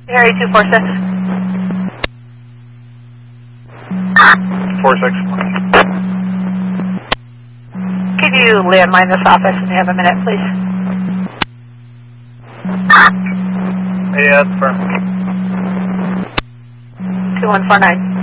Area 246. 46. Could you landmine this office when you have a minute, please? Yeah, that's firm. 2149.